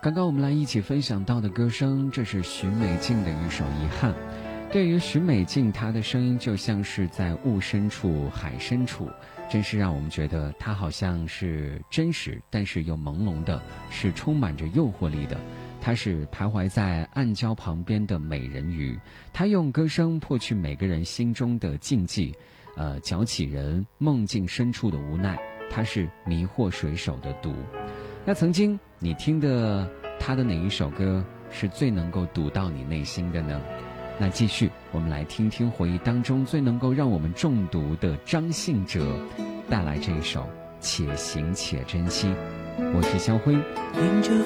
刚刚我们来一起分享到的歌声，这是许美静的一首《遗憾》。对于许美静，她的声音就像是在雾深处海深处，真是让我们觉得她好像是真实但是又朦胧的，是充满着诱惑力的。她是徘徊在暗礁旁边的美人鱼，她用歌声破去每个人心中的禁忌，搅起人梦境深处的无奈。她是迷惑水手的毒。那曾经你听的她的哪一首歌是最能够读到你内心的呢？那继续我们来听听回忆当中最能够让我们中毒的张信哲带来这一首且行且珍惜。我是肖辉。